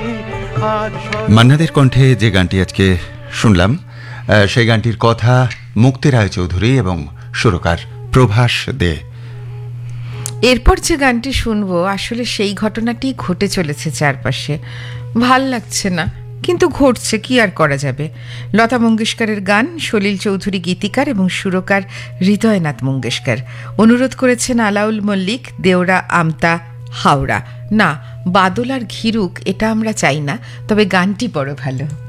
মান্নাদের কণ্ঠে যে গানটি আজকে শুনলাম সেই গানটির কথা মুক্তি রায়চৌধুরী এবং সুরকার প্রভাস দে। এরপর যে গানটি শুনবো আসলে সেই ঘটনাটি ঘটে চলেছে চারপাশে, ভাল লাগছে না কিন্তু ঘটছে, কি আর করা যাবে। লতা মঙ্গেশকরের গান, সলিল চৌধুরী গীতিকার এবং সুরকার হৃদয়নাথ মঙ্গেশকর। অনুরোধ করেছেন আলাউল মল্লিক, দেওরা, আমতা, হাওড়া। না, বাদল আর ঘিরুক এটা আমরা চাই না, তবে গানটি বড় ভালো।